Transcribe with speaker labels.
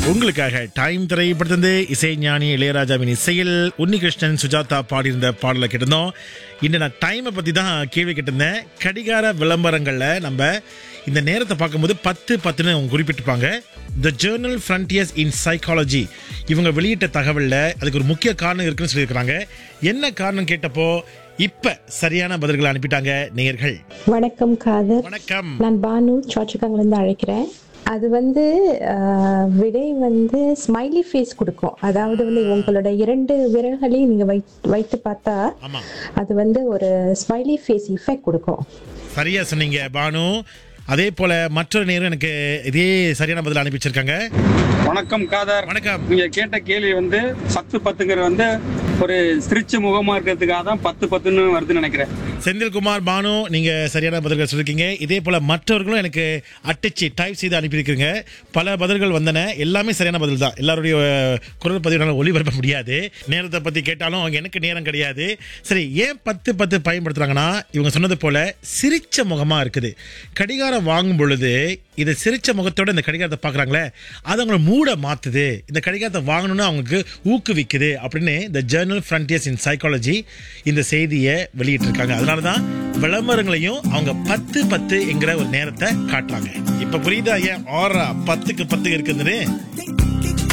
Speaker 1: உங்களுக்காக டைம் திரைப்படத்திலிருந்து இசைஞானி இளையராஜாவின் இசையில் உன்னிகிருஷ்ணன் சுஜாதா பாடியிருந்த பாடலை கேட்டிருந்தோம். இன்னும் நான் டைமை பற்றி தான் கேள்வி கேட்டிருந்தேன். கடிகார விளம்பரங்களில் நம்ம இந்த நேரத்தை பார்க்கும்போது 10:10ன்னு அவங்க குறிப்பிட்டிருப்பாங்க. த ஜேர்னல் ஃப்ரண்டியர்ஸ் இன் சைக்காலஜி இவங்க வெளியிட்ட தகவலில் அதுக்கு ஒரு முக்கிய காரணம் இருக்குன்னு சொல்லியிருக்கிறாங்க. என்ன காரணம் கேட்டப்போ இப்ப சரியான பதில்களை அனுப்பிட்டாங்க நேயர்கள்.
Speaker 2: வணக்கம் காதர்.
Speaker 1: வணக்கம்.
Speaker 2: நான் பானு சாச்சுக்காங்கிலிருந்து அழைக்கிறேன். அது விடை ஸ்மைலி ஃபேஸ் கொடுக்கும். அதாவது உங்களோட 2 விரல்களையும் நீங்க வைத்து பார்த்தா
Speaker 1: ஆமா,
Speaker 2: அது ஒரு ஸ்மைலி ஃபேஸ் இஃபெக்ட் கொடுக்கும்.
Speaker 1: சரியா சொன்னீங்க பானு. அதே போல மற்றொரு நேரம் எனக்கு இதே சரியான பதில் அனுப்பி வச்சிருக்காங்க.
Speaker 3: வணக்கம் காதர்.
Speaker 1: வணக்கம்.
Speaker 3: நீங்க கேட்ட கேள்வி 10:10ங்கிற ஒரு சிரிச்ச முகமா இருக்கிறதுக்காக தான் 10:10ன்னு வருதுன்னு நினைக்கிறேன்.
Speaker 1: செந்தில்குமார், பானு, நீங்க சரியான பதில்கள் சொல்லிருக்கீங்க. இதே போல மற்றவர்களும் எனக்கு அட்டிச்சு டைப் செய்து அனுப்பியிருக்கீங்க. பல பதில்கள் வந்தன. எல்லாமே சரியான பதில் தான். எல்லாருடைய குரல் பதிவுனால ஒளிபரப்ப முடியாது. நேரத்தை பத்தி கேட்டாலும் அவங்க எனக்கு நேரம் கிடையாது. சரி, ஏன் 10:10 பயன்படுத்துறாங்கன்னா இவங்க சொன்னது போல சிரிச்ச முகமா இருக்குது. கடிகாரம் வாங்கும் பொழுது இது சிரிச்ச முகத்தோட இந்த கடிகாரத்தை பாக்குறாங்களே, அது அவங்கள மூட மாத்துது. இந்த கடிகாரத்தை வாங்கணும்னு அவங்களுக்கு ஊக்குவிக்குது அப்படின்னு இந்த ஜேர்னல் ஃப்ரண்டியர்ஸ் இன் சைக்காலஜி இந்த செய்தியை வெளியிட்டிருக்காங்க. அதனாலதான் விளம்பரங்களையும் அவங்க 10:10 என்கிற ஒரு நேரத்தை காட்டுறாங்க. இப்ப புரியுதா ஏன் 10க்கு 10 இருக்குதுன்னு?